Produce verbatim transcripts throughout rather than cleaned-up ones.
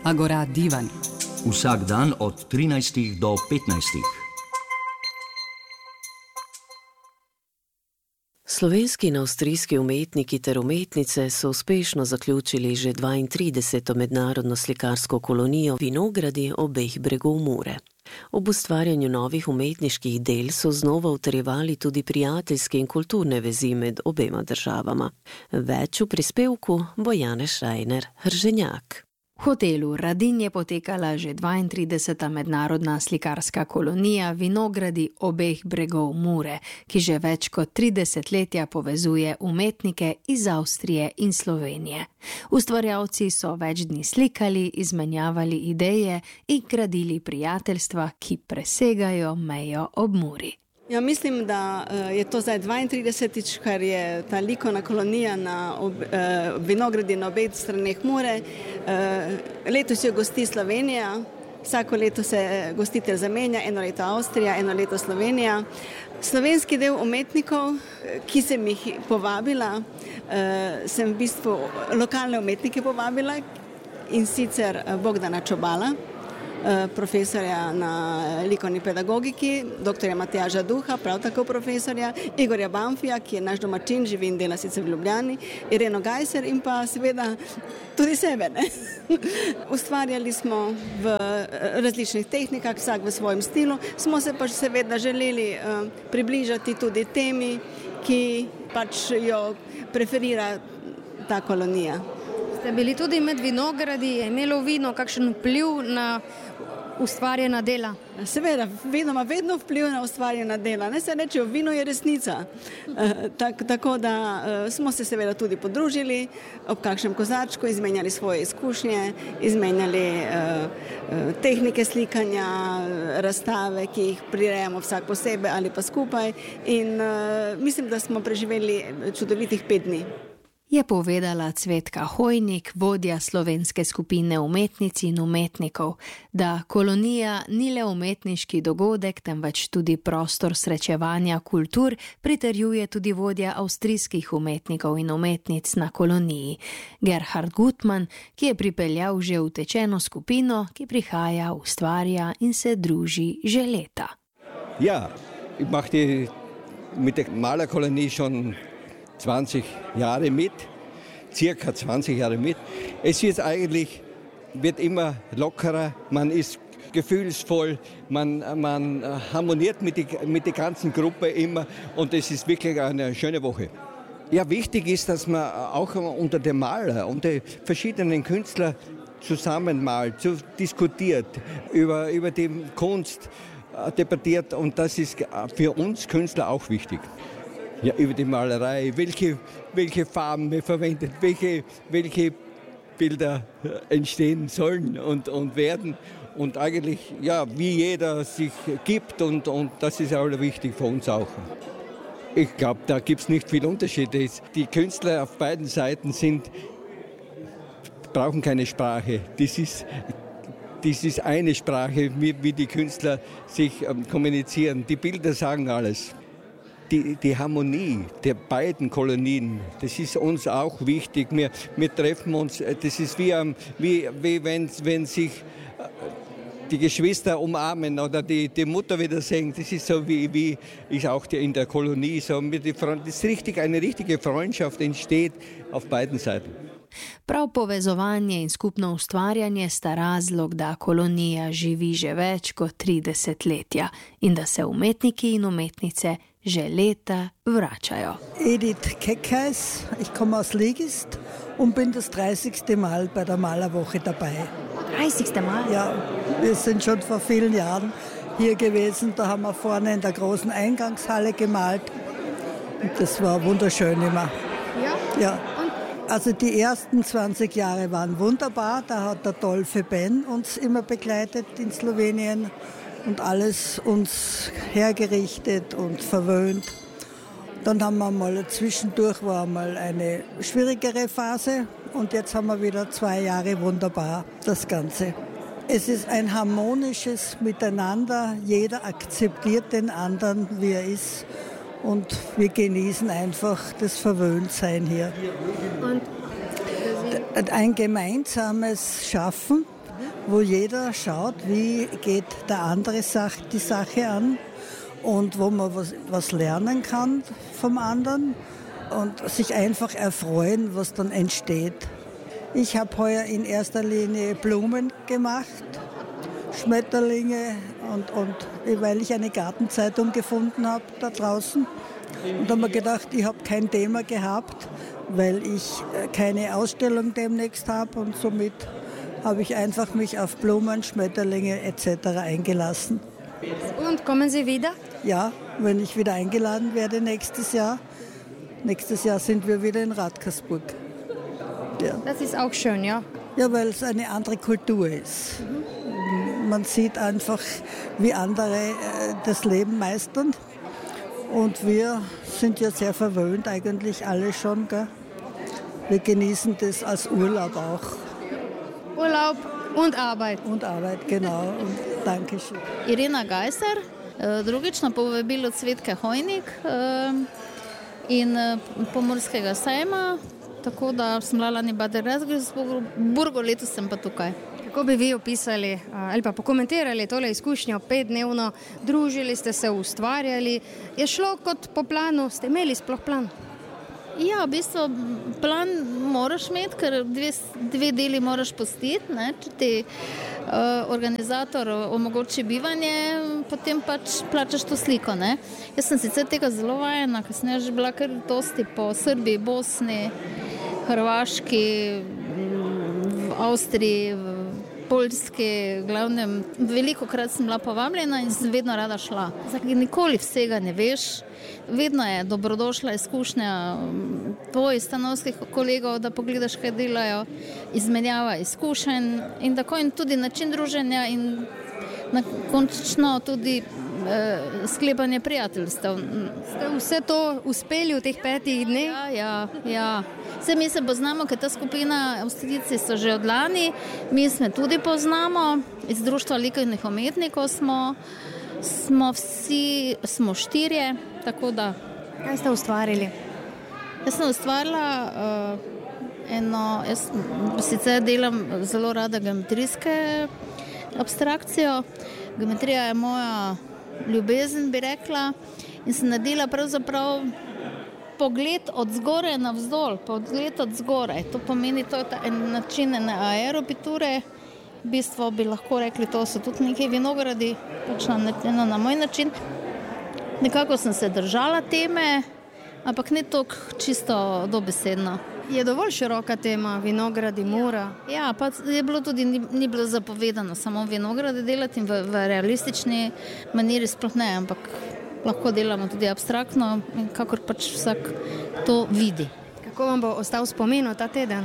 Agora Divan. Vsak dan od trinajstih do petnajstih. Slovenski in avstrijski umetniki ter umetnice so uspešno zaključili že dvaintrideseto mednarodno slikarsko kolonijo Vinogradi obeh bregov Mure. Ob ustvarjanju novih umetniških del so znova utrjevali tudi prijateljske in kulturne vezi med obema državama. Več v prispevku Bojane Šrajner-Hrženjak. V hotelu Radin je potekala že dvaintrideseta mednarodna slikarska kolonija Vinogradi obeh bregov Mure, ki že več kot tri desetletja povezuje umetnike iz Avstrije in Slovenije. Ustvarjalci so več dni slikali, izmenjavali ideje in gradili prijateljstva, ki presegajo mejo ob Muri. Ja, mislim, da je to zdaj dvaintridesetič, kar je ta likovna kolonija na ob, eh, Vinogradi na obeh straneh Mure. Eh, letos jo gosti Slovenija, vsako leto se gostitelj zamenja, eno leto Avstrija, eno leto Slovenija. Slovenski del umetnikov, ki sem jih povabila, eh, sem v bistvu lokalne umetnike povabila, in sicer Bogdana Čobala, profesorja na likovni pedagogiki, doktorja Matjaža Duha, prav tako profesorja, Igorja Banfija, ki je naš domačin, živi in dela sicer v Ljubljani, Ireno Gajser in pa seveda tudi sebe. Ne? Ustvarjali smo v različnih tehnikah, vsak v svojem stilu, smo se pa seveda želeli uh, približati tudi temi, ki pač jo preferira ta kolonija. Ste bili tudi med Vinogradi, je imelo vino kakšen vpliv na ustvarjena dela? Seveda, vino ima vedno vpliv na ustvarjena dela. Ne se reče, vino je resnica. E, tak, tako da e, smo se seveda tudi podružili ob kakšnem kozačku, izmenjali svoje izkušnje, izmenjali e, e, tehnike slikanja, razstave, ki jih prirejamo vsak posebej ali pa skupaj. In e, mislim, da smo preživeli čudovitih pet dni. Je povedala Cvetka Hojnik, vodja slovenske skupine umetnic in umetnikov, da kolonija ni le umetniški dogodek, temveč tudi prostor srečevanja kultur, pritrjuje tudi vodja avstrijskih umetnikov in umetnic na koloniji, Gerhard Gutmann, ki je pripeljal že utečeno skupino, ki prihaja, ustvarja in se druži že leta. Ja, ich mache die mit der Malerkolonie schon zwanzig Jahre mit, circa zwanzig Jahre mit. Es wird eigentlich, wird immer lockerer, man ist gefühlsvoll, man, man harmoniert mit der mit die ganzen Gruppe immer und es ist wirklich eine schöne Woche. Ja, wichtig ist, dass man auch unter den Maler, unter verschiedenen Künstlern zusammen malt, so diskutiert, über, über die Kunst debattiert und das ist für uns Künstler auch wichtig. Ja, über die Malerei, welche, welche Farben wir verwenden, welche, welche Bilder entstehen sollen und, und werden. Und eigentlich, ja, wie jeder sich gibt und, und das ist auch wichtig für uns auch. Ich glaube, da gibt es nicht viel Unterschiede. Die Künstler auf beiden Seiten sind, brauchen keine Sprache. Das ist, das ist eine Sprache, wie, wie die Künstler sich ähm, kommunizieren. Die Bilder sagen alles. Die, die Harmonie der beiden Kolonien, das ist uns auch wichtig. Wir, wir treffen uns, das ist wie, wie, wie wenn, wenn sich die Geschwister umarmen oder die, die Mutter wieder sehen. Das ist so wie, wie ich auch in der Kolonie. So mit die Freund, das ist richtig, eine richtige Freundschaft entsteht auf beiden Seiten. Prav povezovanje in skupno ustvarjanje sta razlog, da kolonija živi že več kot tri desetletja in da se umetniki in umetnice že leta vračajo. Edith Keckheis, ich komme aus Ligist und bin das dreißigste Mal bei der Malerwoche dabei. dreißigste Mal? Ja, wir sind schon vor vielen Jahren hier gewesen. Da haben wir vorne in der großen Eingangshalle gemalt. Und das war wunderschön immer. Ja? Ja. Also die ersten zwanzig Jahre waren wunderbar. Da hat der Dolphe Ben uns immer begleitet in Slowenien und alles uns hergerichtet und verwöhnt. Dann haben wir mal zwischendurch war mal eine schwierigere Phase und jetzt haben wir wieder zwei Jahre wunderbar das Ganze. Es ist ein harmonisches Miteinander. Jeder akzeptiert den anderen, wie er ist. Und wir genießen einfach das Verwöhntsein hier. Und ein gemeinsames Schaffen wo jeder schaut, wie geht der andere Sach- die Sache an und wo man was, was lernen kann vom anderen und sich einfach erfreuen, was dann entsteht. Ich habe heuer in erster Linie Blumen gemacht, Schmetterlinge und, und weil ich eine Gartenzeitung gefunden habe da draußen. Und da habe ich gedacht, ich habe kein Thema gehabt, weil ich keine Ausstellung demnächst habe und somit habe ich einfach mich auf Blumen, Schmetterlinge et cetera eingelassen. Und kommen Sie wieder? Ja, wenn ich wieder eingeladen werde nächstes Jahr. Nächstes Jahr sind wir wieder in Radkersburg. Ja. Das ist auch schön, ja? Ja, weil es eine andere Kultur ist. Mhm. Man sieht einfach, wie andere äh, das Leben meistern. Und wir sind ja sehr verwöhnt eigentlich alle schon. Gell? Wir genießen das als Urlaub auch. Urlaub und Arbeit. Und Arbeit, genau. Und Dankeschön. Irena Gajser, drugič na povabilo Cvetke Hojnik in Pomorskega sejma. Tako da sem bila lani v Radkersburgu, letos sem pa tukaj. Kako bi vi opisali ali pa pokomentirali tole izkušnjo petdnevno? Družili ste se, ustvarjali. Je šlo kot po planu? Ste imeli sploh plan? Ja, v bistvu plan moraš imeti, ker dve, dve deli moraš pustiti. Ne? Če ti uh, organizator omogoči bivanje, potem pač plačaš to sliko. Ne? Jaz sem sicer tega zelo vajena, ker sem že bila kar dosti po Srbiji, Bosni, Hrvaški, v Avstriji, v Poljski, glavnem, veliko krat sem bila povabljena in sem vedno rada šla. Zdaj, nikoli vsega ne veš, vedno je dobrodošla izkušnja tvojih stanovskih kolegov, da pogledaš, kaj delajo, izmenjava izkušenj in tako in tudi način druženja in na končno tudi eh, sklepanje prijateljstev. Ste vse to uspeli v teh petih dneh? Ja, ja, ja. Vse mi se poznamo, ker ta skupina Avstrijci so že od lani, mi se tudi poznamo, iz Društva likovnih umetnikov smo, smo vsi, smo štirje, tako da. Kaj ste ustvarili? Jaz sem ustvarila uh, eno, jaz sicer delam zelo rada geometrijske abstrakcijo. Geometrija je moja ljubezen, bi rekla, in sem naredila pravzaprav pogled od zgoraj na vzdolj, pogled od zgoraj. To pomeni, to je ta en način ene aeropiture. V bistvu bi lahko rekli, to so tudi neki vinogradi, pač na, na, na moj način. Nekako sem se držala teme, ampak ne toliko čisto dobesedno. Je dovolj široka tema, vinogradi, Mura? Ja, pa je bilo tudi, ni, ni bilo zapovedano samo vinograde delati in v, v realistični maniri sploh ne, ampak lahko delamo tudi abstraktno, kakor pač vsak to vidi. Kako vam bo ostal spomin ta teden?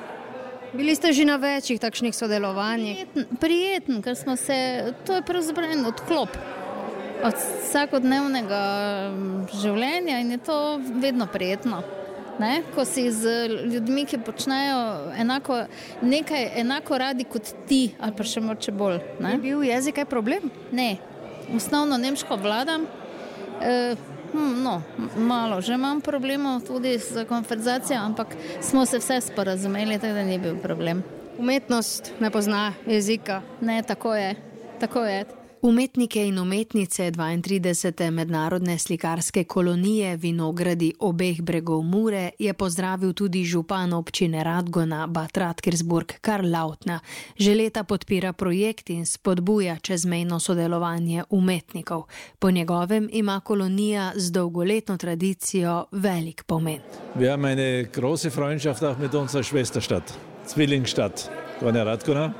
Bili ste že na večjih takšnih sodelovanjih? Prijeten, prijeten, ker smo se, to je pravzaprav en odklop od vsakodnevnega življenja in je to vedno prijetno. Ne? Ko si z ljudmi, ki počnejo enako, nekaj enako radi kot ti, ali pa še moče bolj. Ne? Je bil jezik kaj problem? Ne, osnovno nemško vladam. E, hm, no, malo že imam problemov tudi z konverzacijo, ampak smo se vse sporazumeli, tako da ni bil problem. Umetnost ne pozna jezika. Ne, tako je, tako je. Umetnike in umetnice dvaintridesete mednarodne slikarske kolonije Vinogradi obeh bregov Mure je pozdravil tudi župan občine Radgona Bad Radkersburg Karl Lautner. Že leta podpira projekt in spodbuja čezmejno sodelovanje umetnikov. Po njegovem ima kolonija z dolgoletno tradicijo velik pomen. Wir haben eine große Freundschaft auch mit unserer Schwesterstadt, Zwillingsstadt, Gornja Radgona.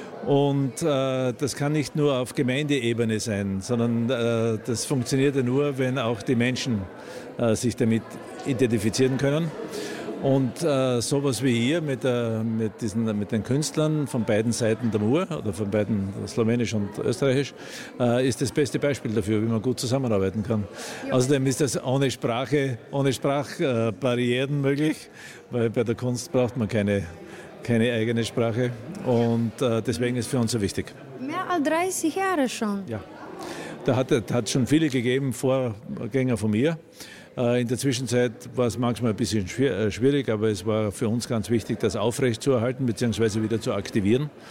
Und äh, das kann nicht nur auf Gemeindeebene sein, sondern äh, das funktioniert ja nur, wenn auch die Menschen äh, sich damit identifizieren können. Und äh, sowas wie hier mit, äh, mit, diesen, mit den Künstlern von beiden Seiten der Mur, oder von beiden, slowenisch und österreichisch, äh, ist das beste Beispiel dafür, wie man gut zusammenarbeiten kann. Ja. Außerdem ist das ohne Sprache, ohne Sprachbarrieren möglich, weil bei der Kunst braucht man keine keine eigene Sprache und äh, deswegen ist für uns so wichtig. Mehr als dreißig Jahre schon? Ja, da hat es schon viele gegeben, Vorgänger von mir. Äh, in der Zwischenzeit war es manchmal ein bisschen schwierig, aber es war für uns ganz wichtig, das aufrechtzuerhalten bzw. wieder zu aktivieren.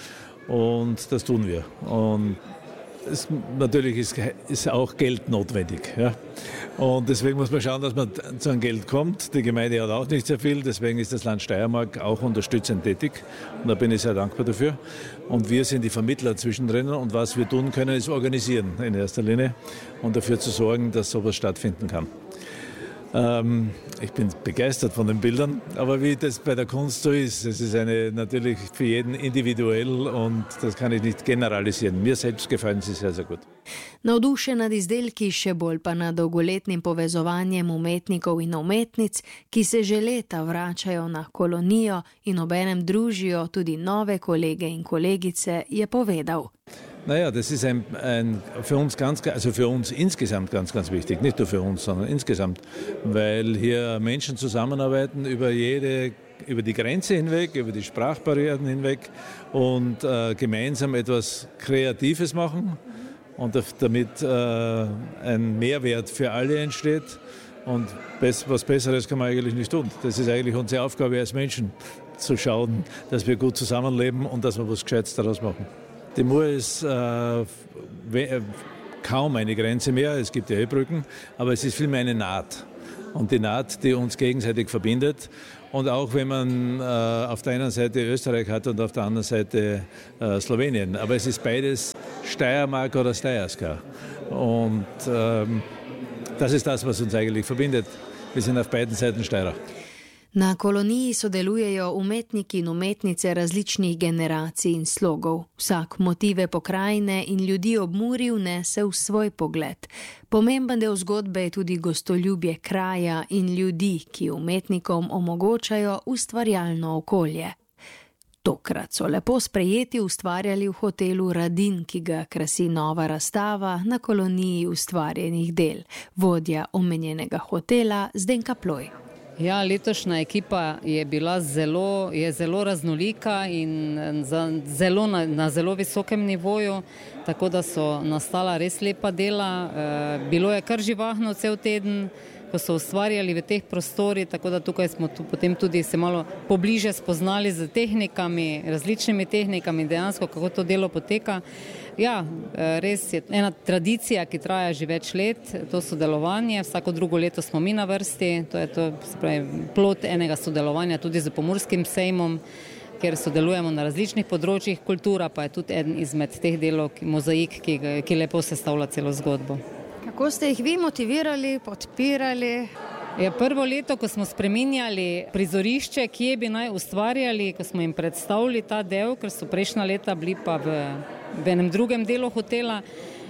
Und das tun wir. Und es, natürlich ist, ist auch Geld notwendig. Ja. Und deswegen muss man schauen, dass man zu einem Geld kommt. Die Gemeinde hat auch nicht sehr viel, deswegen ist das Land Steiermark auch unterstützend tätig. Und da bin ich sehr dankbar dafür. Und wir sind die Vermittler zwischendrin. Und was wir tun können, ist organisieren in erster Linie und dafür zu sorgen, dass sowas stattfinden kann. Ähm, ich bin begeistert von den Bildern, aber wie das bei der Kunst so ist, es ist eine, natürlich für jeden individuell und das kann ich nicht generalisieren. Mir selbst gefallen sie sehr, sehr gut. Navdušen nad izdelki, še bolj pa nad dolgoletnim povezovanjem umetnikov in umetnic, ki se že leta vračajo na kolonijo in obenem družijo tudi nove kolege in kolegice, je povedal. Naja, das ist ein, ein, für uns ganz, also für uns insgesamt ganz, ganz wichtig. Nicht nur für uns, sondern insgesamt, weil hier Menschen zusammenarbeiten über jede, über die Grenze hinweg, über die Sprachbarrieren hinweg und äh, gemeinsam etwas Kreatives machen und damit äh, ein Mehrwert für alle entsteht. Und was Besseres kann man eigentlich nicht tun. Das ist eigentlich unsere Aufgabe als Menschen, zu schauen, dass wir gut zusammenleben und dass wir was Gescheites daraus machen. Die Mur ist äh, kaum eine Grenze mehr, es gibt ja Brücken, aber es ist vielmehr eine Naht. Und die Naht, die uns gegenseitig verbindet. Und auch wenn man äh, auf der einen Seite Österreich hat und auf der anderen Seite äh, Slowenien. Aber es ist beides Steiermark oder Steierska. Und ähm, das ist das, was uns eigentlich verbindet. Wir sind auf beiden Seiten Steirer. Na koloniji sodelujejo umetniki in umetnice različnih generacij in slogov. Vsak motive pokrajine in ljudi ob Muri vnese v svoj pogled. Pomemben del zgodbe je tudi gostoljubje kraja in ljudi, ki umetnikom omogočajo ustvarjalno okolje. Tokrat so lepo sprejeti ustvarjali v hotelu Radin, ki ga krasi nova razstava na koloniji ustvarjenih del. Vodja omenjenega hotela Zdenka Ploj. Ja, letošnja ekipa je bila zelo, je zelo raznolika in za, zelo na, na zelo visokem nivoju, tako da so nastala res lepa dela. E, bilo je kar živahno cel teden, ko so ustvarjali v teh prostorih, tako da tukaj smo tu, potem tudi se malo pobliže spoznali z tehnikami, različnimi tehnikami, dejansko kako to delo poteka. Ja, res je ena tradicija, ki traja že več let, to sodelovanje. Vsako drugo leto smo mi na vrsti, to je to, se pravi, plod enega sodelovanja tudi z Pomurskim sejmom, kjer sodelujemo na različnih področjih. Kultura pa je tudi eden izmed teh delov, mozaik, ki, ki lepo sestavlja celo zgodbo. Kako ste jih vi motivirali, podpirali? Je prvo leto, ko smo spreminjali prizorišče, kje bi naj ustvarjali, ko smo jim predstavili ta del, ker so prejšnja leta bili pa v, v enem drugem delu hotela,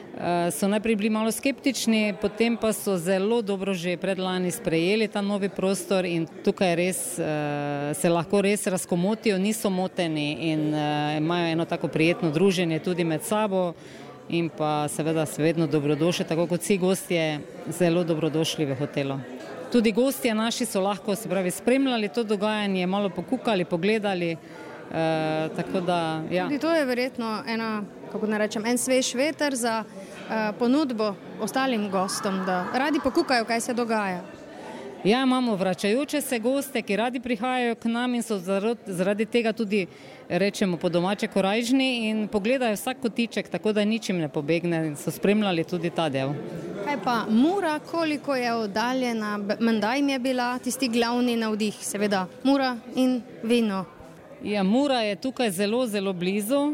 so najprej bili malo skeptični, potem pa so zelo dobro že predlani sprejeli ta novi prostor in tukaj res se lahko res razkomotijo, niso moteni in imajo eno tako prijetno druženje tudi med sabo in pa seveda se vedno dobrodošli, tako kot vsi gostje zelo dobrodošli v hotelu. Tudi gostje naši so lahko, se pravi, spremljali to dogajanje, malo pokukali, pogledali, e, tako da, ja. Tudi to je verjetno ena, kako ne rečem, en svež veter za e, ponudbo ostalim gostom, da radi pokukajo, kaj se dogaja. Ja, imamo vračajoče se goste, ki radi prihajajo k nam in so zaradi tega tudi, rečemo, po domače korajžni in pogledajo vsak kotiček, tako da ničim ne pobegne in so spremljali tudi ta del. Kaj pa Mura, koliko je oddaljena, menda jim je bila tisti glavni navdih, seveda Mura in vino? Ja, Mura je tukaj zelo, zelo blizu.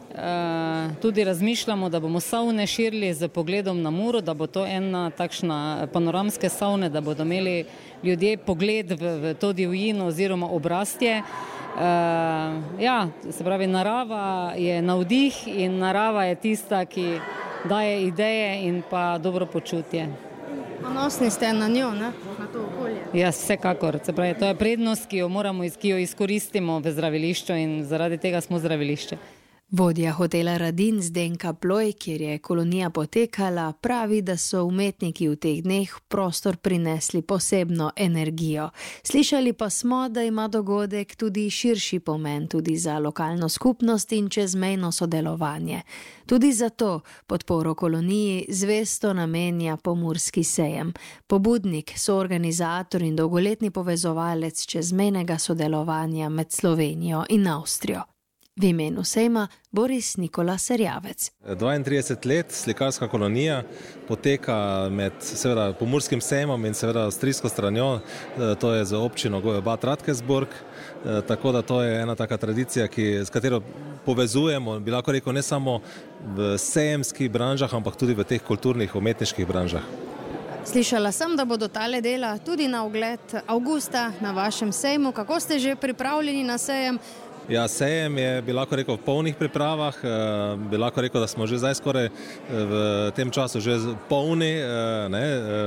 Uh, tudi razmišljamo, da bomo savne širili z pogledom na Muro, da bo to ena takšna panoramske savne, da bodo imeli ljudje pogled v, v to divjino oziroma obrastje. Uh, ja, se pravi, narava je navdih in narava je tista, ki daje ideje in pa dobro počutje. Ponosni ste na njo, ne? Na to okolje? Ja, vsekakor. Se pravi, to je prednost, ki jo moramo, ki jo izkoristimo v zdravilišču in zaradi tega smo zdravilišče. Vodja hotela Radin Zdenka Ploj, kjer je kolonija potekala, pravi, da so umetniki v teh dneh v prostor prinesli posebno energijo. Slišali pa smo, da ima dogodek tudi širši pomen, tudi za lokalno skupnost in čezmejno sodelovanje. Tudi zato podporo koloniji zvesto namenja Pomurski sejem. Pobudnik, soorganizator in dolgoletni povezovalec čezmejnega sodelovanja med Slovenijo in Avstrijo. V imenu sejma Boris Nikola Serjavec. dvaintrideset let slikarska kolonija poteka med seveda Pomurskim sejmom in seveda avstrijsko stranjo, to je za občino Bad Radkersburg, tako da to je ena taka tradicija, ki, s katero povezujemo, bi lahko rekel, ne samo v sejemskih branžah, ampak tudi v teh kulturnih, umetniških branžah. Slišala sem, da bodo tale dela tudi na ogled avgusta na vašem sejmu. Kako ste že pripravljeni na sejem? Ja, sejem je, bi lahko rekel, v polnih pripravah, bi lahko rekel, da smo že zdaj skoraj v tem času že polni, ne,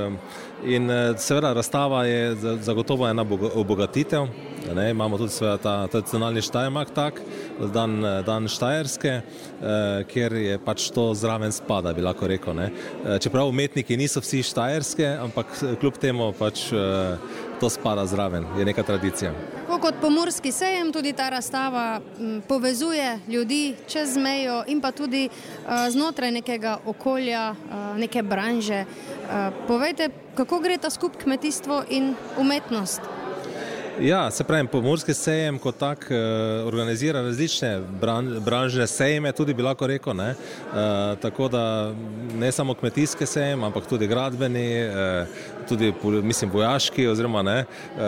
in seveda razstava je zagotovo ena obogatitev, ne, imamo tudi seveda ta tradicionalni Steiermark tak, dan, dan Štajerske, kjer je pač to zraven spada, bi lahko rekel, ne. Čeprav umetniki niso vsi Štajerske, ampak kljub temu pač to spada zraven, je neka tradicija. Tako kot Pomurski sejem, tudi ta razstava povezuje ljudi čez mejo in pa tudi znotraj nekega okolja, neke branže. Povejte, kako gre ta skup kmetijstvo in umetnost? Ja, se pravim, Pomurski sejem kot tak organizira različne branžne sejme, tudi bi lahko rekel, ne, tako da ne samo kmetijske sejem, ampak tudi gradbeni, tudi, mislim, vojaški, oziroma ne,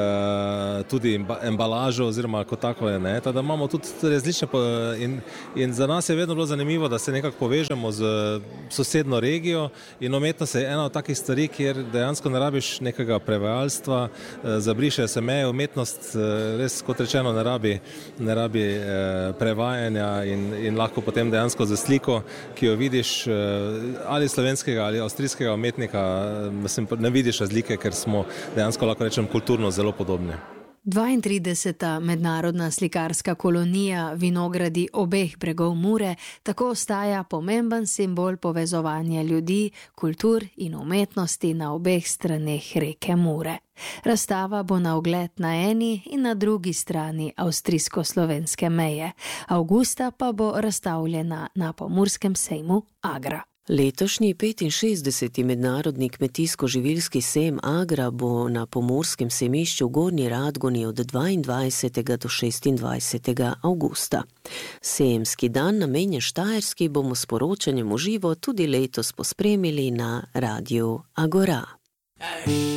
tudi embalažo, oziroma kot tako je, ne, tako da imamo tudi različne in, in za nas je vedno bilo zanimivo, da se nekako povežemo z sosedno regijo in umetnost je ena od takih stvari, kjer dejansko ne rabiš nekega prevajalstva, zabrišejo se meje, umetnost res, kot rečeno, ne rabi, ne rabi prevajanja in, in lahko potem dejansko za sliko, ki jo vidiš ali slovenskega ali avstrijskega umetnika, mislim, ne vidiš razlike, ker smo dejansko, lahko rečem, kulturno zelo podobni. dvaintrideseta mednarodna slikarska kolonija Vinogradi obeh bregov Mure tako ostaja pomemben simbol povezovanja ljudi, kultur in umetnosti na obeh straneh reke Mure. Razstava bo na ogled na eni in na drugi strani avstrijsko-slovenske meje. Avgusta pa bo razstavljena na Pomurskem sejmu Agra. Letošnji petinšestdeseti mednarodni kmetijsko-živilski sejem Agra bo na Pomurskem sejmišču v Gornji Radgoni od dvaindvajsetega do šestindvajsetega avgusta. Sejemski dan namenjen Štajerski bomo s poročanjem v živo tudi letos pospremili na Radiu Agora.